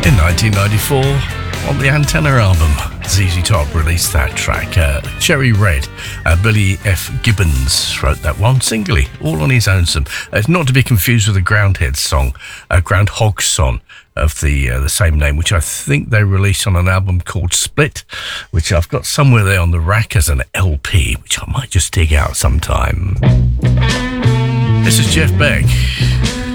In 1994, on the Antenna album, ZZ Top released that track, Cherry Red. Billy F. Gibbons wrote that one singly, all on his own. It's not to be confused with the Groundhog song of the same name, which I think they released on an album called Split, which I've got somewhere there on the rack as an LP, which I might just dig out sometime. This is Jeff Beck.